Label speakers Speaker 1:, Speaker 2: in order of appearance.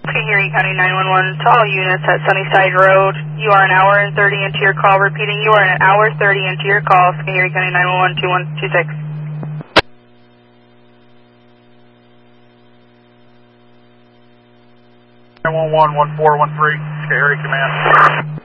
Speaker 1: Erie County 911 to all units at Sunnyside Road. You are an hour and 30 into your call. Repeating, you are an hour 30 into your call. Erie County 911 2126.
Speaker 2: 911 1413, Erie Command.